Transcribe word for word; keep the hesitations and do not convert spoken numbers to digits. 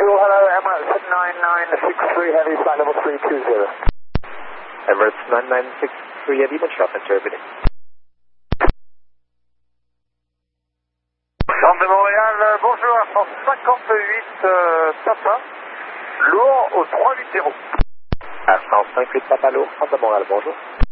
Fuel, hello, Emirates nine nine six three Heavy, flight level three two zero. Emirates nine nine six three Heavy, bonne chance, interpreting. Centre de Montréal, euh, bonjour, à cent cinquante-huit euh, Papa, lourd au trois huit zéro. À cent cinquante-huit Papa lourd, Centre de Montréal, bonjour.